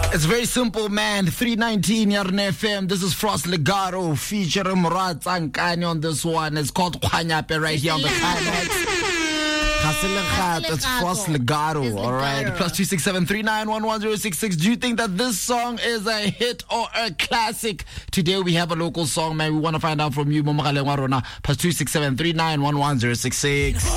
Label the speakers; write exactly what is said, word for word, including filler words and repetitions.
Speaker 1: It's very simple, man. three nineteen Yarn F M. This is Frost Legato featuring Murat Zankani on this one. It's called Kwanyape right here on the climax. It's Frost Legato, all right. Plus two six seven three nine one one zero six six. Do you think that this song is a hit or a classic? Today we have a local song, man. We want to find out from you, Momagaleng Warona. Plus two six seven three nine one one zero six six.